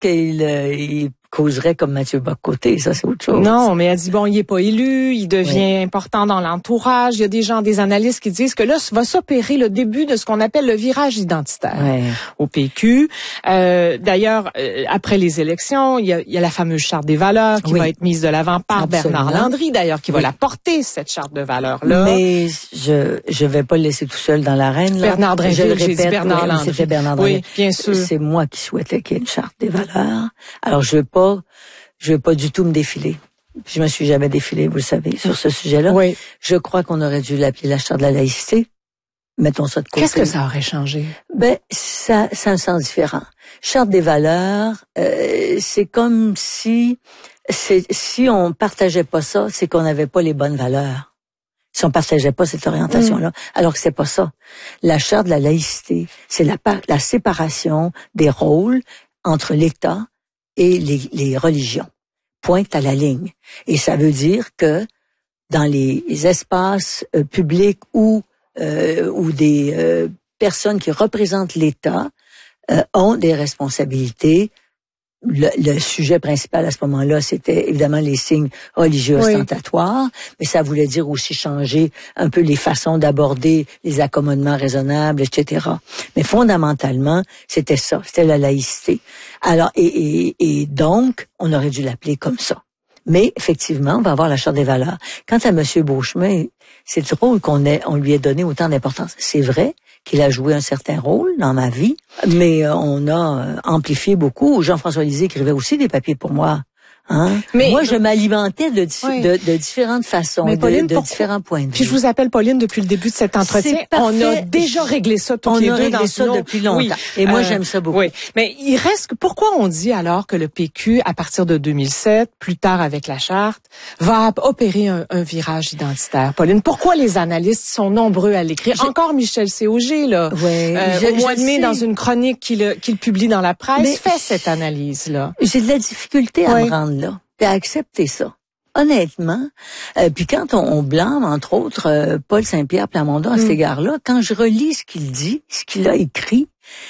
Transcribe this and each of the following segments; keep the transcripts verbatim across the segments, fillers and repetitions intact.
qu'il euh, il causerait comme Mathieu Bock-Côté, ça c'est autre chose. Non, mais elle dit, bon, il est pas élu, il devient oui. important dans l'entourage. Il y a des gens, des analystes qui disent que là, va s'opérer le début de ce qu'on appelle le virage identitaire oui. au P Q. Euh, d'ailleurs, euh, après les élections, il y, a, il y a la fameuse charte des valeurs qui oui. va être mise de l'avant par Absolument. Bernard Landry, d'ailleurs, qui oui. va la porter, cette charte de valeurs-là. Mais je je vais pas le laisser tout seul dans l'arène. Là. Bernard Drinville, j'ai dit Bernard oui, Landry. C'était Bernard Drinville. Oui, bien sûr. C'est moi qui souhaitais qu'il y ait une charte des valeurs. Alors, je veux pas Je veux pas du tout me défiler. Je me suis jamais défilée, vous le savez, sur ce sujet-là. Oui. Je crois qu'on aurait dû l'appeler la charte de la laïcité. Mettons ça de côté. Qu'est-ce que ça aurait changé? Ben, ça, ça a un sens différent. Charte des valeurs, euh, c'est comme si, c'est, si on partageait pas ça, c'est qu'on n'avait pas les bonnes valeurs. Si on partageait pas cette orientation-là, mmh. alors que c'est pas ça. La charte de la laïcité, c'est la, la séparation des rôles entre l'État et les, les religions. Pointe à la ligne. Et ça veut dire que dans les espaces euh, publics où, euh, où des euh, personnes qui représentent l'État euh, ont des responsabilités, le, le sujet principal à ce moment-là, c'était évidemment les signes religieux oui. ostentatoires, mais ça voulait dire aussi changer un peu les façons d'aborder les accommodements raisonnables, et cetera. Mais fondamentalement, c'était ça, c'était la laïcité. Alors, et, et, et donc, on aurait dû l'appeler comme ça. Mais effectivement, on va avoir la charte des valeurs. Quant à M. Beauchemin, c'est drôle qu'on ait, on lui ait donné autant d'importance. C'est vrai qu'il a joué un certain rôle dans ma vie, mais on a amplifié beaucoup. Jean-François Lisée écrivait aussi des papiers pour moi. Hein? Mais moi, je m'alimentais de, oui. de, de différentes façons, mais Pauline, de, de différents points de vue. Puis je vous appelle Pauline depuis le début de cet entretien. On a déjà réglé ça toutes les deux. On a réglé dans ça nos... depuis longtemps. Oui. Et moi, euh, j'aime ça beaucoup. Oui. Mais il reste. Pourquoi on dit alors que le P Q, à partir de deux mille sept, plus tard avec la charte, va opérer un, un virage identitaire? Pauline, pourquoi les analystes sont nombreux à l'écrire? Je... Encore Michel C O G, là, oui, euh, je, au mois de mai, sais. dans une chronique qu'il, qu'il publie dans la presse, mais fait cette analyse-là. J'ai de la difficulté à oui. me rendre là. À accepter ça. Honnêtement, euh, puis quand on, on blâme, entre autres, euh, Paul Saint-Pierre Plamondon à mm. cet égard-là, quand je relis ce qu'il dit, ce qu'il a écrit,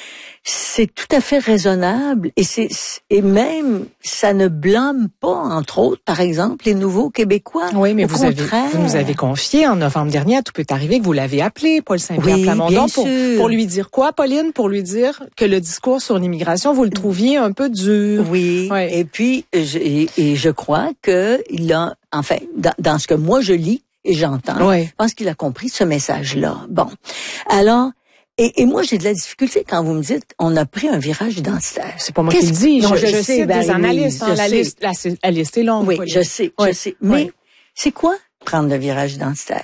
c'est tout à fait raisonnable et c'est et même ça ne blâme pas, entre autres, par exemple, les nouveaux Québécois. Oui, mais Au vous contraire. avez vous nous avez confié en novembre dernier à Tout peut arriver que vous l'avez appelé, Paul Saint-Pierre oui, Plamondon, pour, sûr. pour lui dire quoi, Pauline? Pour lui dire que le discours sur l'immigration, vous le trouviez un peu dur. Oui, oui. Et puis, je, et, et je crois que il a, enfin, dans, dans ce que moi je lis et j'entends, oui. je pense qu'il a compris ce message-là. Bon, alors... Et, et moi, j'ai de la difficulté quand vous me dites on a pris un virage identitaire. C'est pas moi qui le dis. Non, je, je, je sais, cite Barry, des analystes. Oui, hein, la, liste, la, la liste est longue. Oui, Pauline. je sais, oui. je sais. Mais oui. c'est quoi prendre le virage identitaire?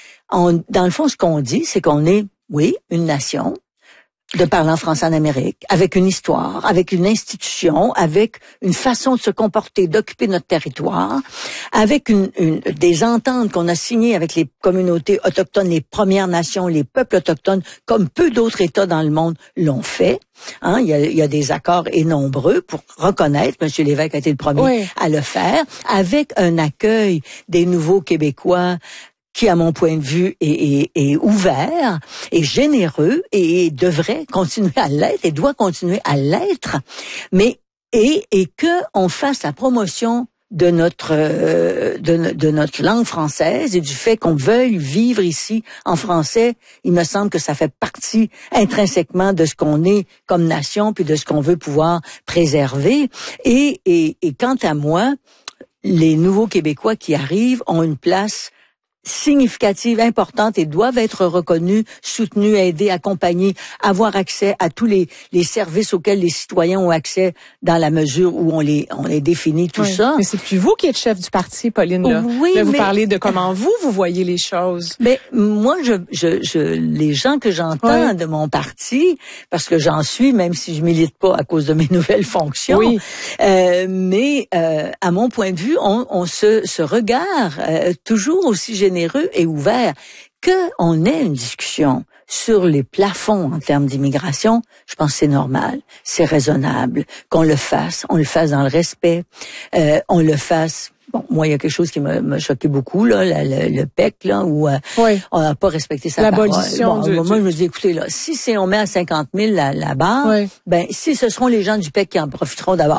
On, dans le fond, ce qu'on dit, c'est qu'on est, oui, une nation de parler en français en Amérique, avec une histoire, avec une institution, avec une façon de se comporter, d'occuper notre territoire, avec une, une des ententes qu'on a signées avec les communautés autochtones, les Premières Nations, les peuples autochtones, comme peu d'autres États dans le monde l'ont fait. Hein, il y a, il y a des accords et nombreux pour reconnaître, M. Lévesque a été le premier oui. à le faire, avec un accueil des nouveaux Québécois qui, à mon point de vue, est, est, est ouvert, est généreux et devrait continuer à l'être et doit continuer à l'être, mais et, et que on fasse la promotion de notre euh, de, de notre langue française et du fait qu'on veuille vivre ici en français. Il me semble que ça fait partie intrinsèquement de ce qu'on est comme nation puis de ce qu'on veut pouvoir préserver. Et, et, et quant à moi, les nouveaux Québécois qui arrivent ont une place significative, importante et doivent être reconnus, soutenus, aidés, accompagnés, avoir accès à tous les, les services auxquels les citoyens ont accès dans la mesure où on les, on les définit, tout oui. ça. Mais c'est plus vous qui êtes chef du parti, Pauline, là. Oui, là, vous mais... parlez de comment vous, vous voyez les choses. Mais moi, je, je, je les gens que j'entends oui. de mon parti, parce que j'en suis, même si je milite pas à cause de mes nouvelles fonctions, oui. euh, mais euh, à mon point de vue, on, on se, se regarde euh, toujours aussi généreux et ouvert, qu'on ait une discussion sur les plafonds en termes d'immigration, je pense que c'est normal, c'est raisonnable, qu'on le fasse, on le fasse dans le respect, euh, on le fasse. Bon, moi, il y a quelque chose qui m'a, m'a choqué beaucoup, là, le, le, le P E C, là, où euh, oui. on n'a pas respecté sa L'abolition parole. Bon, du, moi, du... je me dis, écoutez, là, si c'est on met à cinquante mille la, la barre, oui. ben, si ce seront les gens du P E C qui en profiteront d'abord.